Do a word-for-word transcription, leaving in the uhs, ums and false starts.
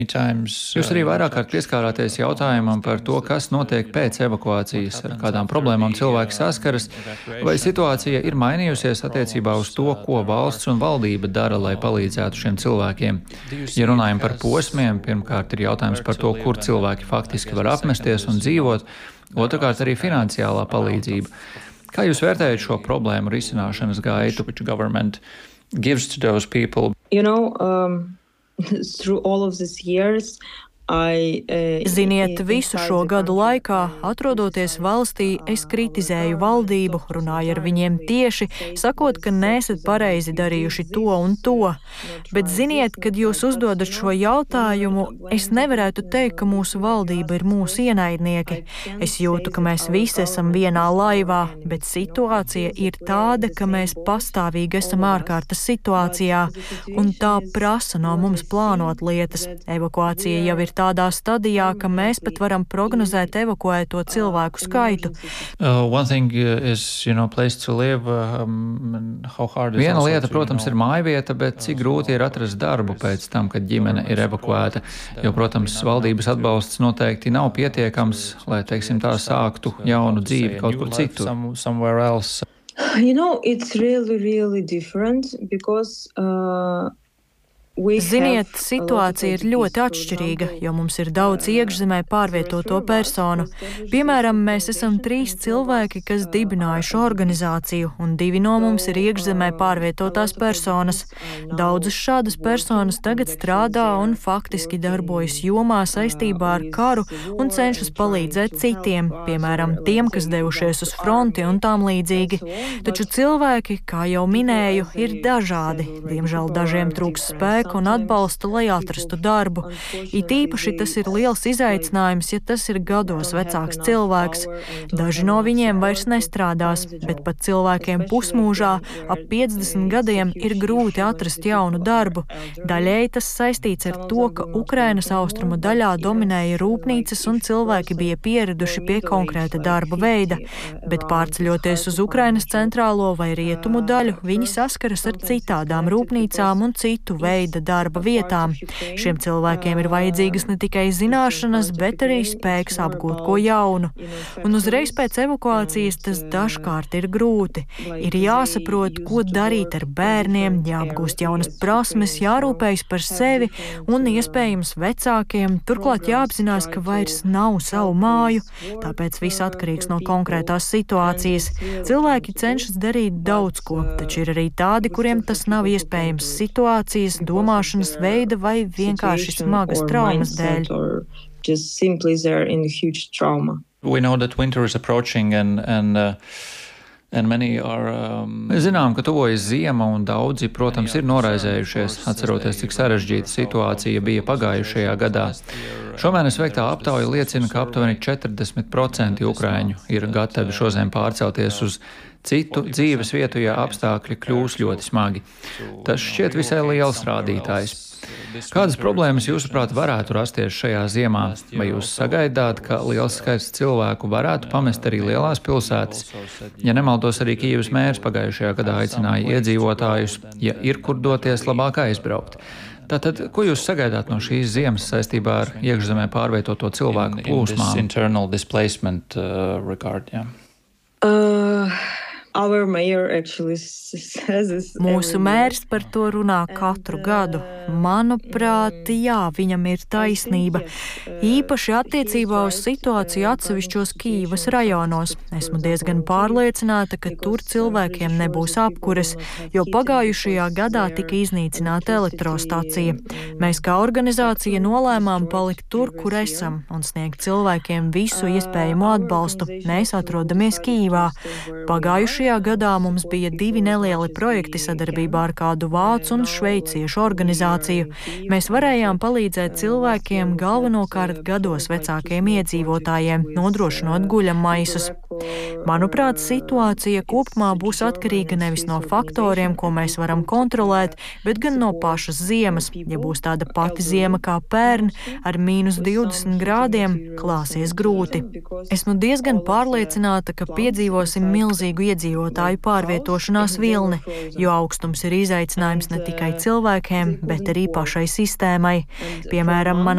Jūs arī vairāk kārt pieskārāties jautājumam par to, kas notiek pēc evakuācijas, ar kādām problēmām cilvēki saskaras, vai situācija ir mainījusies attiecībā uz to, ko valsts un valdība dara, lai palīdzētu šiem cilvēkiem. Ja runājam par posmiem, pirmkārt ir jautājums par to, kur cilvēki faktiski var apmesties un dzīvot, otrkārt arī finansiālā palīdzība. Kā jūs vērtējat šo problēmu risināšanas gaitu, which government gives to those people? You know, um... Through all of these years, I, uh, Ziniet, visu šo gadu laikā, atrodoties valstī, es kritizēju valdību, runāju ar viņiem tieši, sakot, ka neesat pareizi darījuši to un to. Bet ziniet, kad jūs uzdodat šo jautājumu, es nevarētu teikt, ka mūsu valdība ir mūsu ienaidnieki. Es jūtu, ka mēs visi esam vienā laivā, bet situācija ir tāda, ka mēs pastāvīgi esam ārkārtas situācijā, un tā prasa no mums plānot lietas. Evakuācija jau ir tādā stadijā, ka mēs pat varam prognozēt evakuēto cilvēku skaitu. Uh, is, you know, live, um, Viena lieta, protams, ir mājvieta, bet cik grūti ir atrast darbu pēc tam, kad ģimene ir evakuēta, jo, protams, valdības atbalsts noteikti nav pietiekams, lai, teiksim, tā sāktu jaunu dzīvi kaut kur citur. You know, it's really, really different because, uh, Ziniet, situācija ir ļoti atšķirīga, jo mums ir daudz iekšzemē pārvietoto personu. Piemēram, mēs esam trīs cilvēki, kas dibinājuši organizāciju, un divi no mums ir iekšzemē pārvietotās personas. Daudzas šādas personas tagad strādā un faktiski darbojas jomā saistībā ar karu un cenšas palīdzēt citiem, piemēram, tiem, kas devušies uz fronti un tām līdzīgi. Taču cilvēki, kā jau minēju, ir dažādi. Diemžēl dažiem trūks spēku un atbalsta, lai atrastu darbu. It īpaši tas ir liels izaicinājums, ja tas ir gados vecāks cilvēks. Daži no viņiem vairs nestrādās, bet pat cilvēkiem pusmūžā ap piecdesmit gadiem ir grūti atrast jaunu darbu. Daļēji tas saistīts ar to, ka Ukrainas austrumu daļā dominēja rūpnīcas un cilvēki bija pieraduši pie konkrēta darba veida, bet pārceļoties uz Ukrainas centrālo vai rietumu daļu, viņi saskaras ar citādām rūpnīcām un citu veidu darba vietām. Šiem cilvēkiem ir vajadzīgas ne tikai zināšanas, bet arī spēks apgūt ko jaunu. Un uzreiz pēc evakuācijas tas dažkārt ir grūti. Ir jāsaprot, ko darīt ar bērniem, jāapgūst jaunas prasmes, jārūpējas par sevi un iespējams vecākiem. Turklāt jāapzinās, ka vairs nav savu māju, tāpēc viss atkarīgs no konkrētās situācijas. Cilvēki cenšas darīt daudz ko, taču ir arī tādi, kuriem tas nav iespējams situācijas, domāšanas veida vai vienkārši smagas traumas dēļ. We know that winter is approaching and, and uh, Mēs zinām, ka tuvojas ziema un daudzi, protams, ir noraizējušies, atceroties, cik sarežģīta situācija bija pagājušajā gadā. Šomēnes veiktā aptauja liecina, ka aptuveni četrdesmit procenti ukrāņu ir gatavi šodien pārcelties uz citu dzīves vietu, ja apstākļi kļūs ļoti smagi. Tas šķiet visai liels rādītājs. Kādas problēmas, jūsuprāt, varētu rasties šajā ziemā? Vai jūs sagaidāt, ka liels skaits cilvēku varētu pamest arī lielās pilsētas? Ja nemaldos, arī Kijevas mērs pagājušajā gadā aicināja iedzīvotājus, ja ir kur doties, labāk aizbraukt. Tātad, ko jūs sagaidāt no šīs ziemas saistībā ar iekšzemē pārvietoto cilvēku plūsmām? Uh... Mūsu mērs par to runā katru gadu. Manuprāt, jā, viņam ir taisnība. Īpaši attiecībā uz situāciju atsevišķos Kijevas rajonos. Esmu diezgan pārliecināta, ka tur cilvēkiem nebūs apkures, jo pagājušajā gadā tika iznīcināta elektrostacija. Mēs kā organizācija nolēmām palikt tur, kur esam, un sniegt cilvēkiem visu iespējamo atbalstu. Mēs atrodamies Kijevā. Pagājušajā Šajā gadā mums bija divi nelieli projekti sadarbībā ar kādu vācu un šveiciešu organizāciju. Mēs varējām palīdzēt cilvēkiem galvenokārt gados vecākiem iedzīvotājiem, nodrošinot guļammaisus. Manuprāt, situācija kopumā būs atkarīga nevis no faktoriem, ko mēs varam kontrolēt, bet gan no pašas ziemas. Ja būs tāda pati ziema kā pērn, ar mīnus divdesmit grādiem, klāsies grūti. Esmu diezgan pārliecināta, ka piedzīvosim milzīgu iedzīvotāju iedzīvotāju pārvietošanās vilni, jo augstums ir izaicinājums ne tikai cilvēkiem, bet arī pašai sistēmai. Piemēram, manā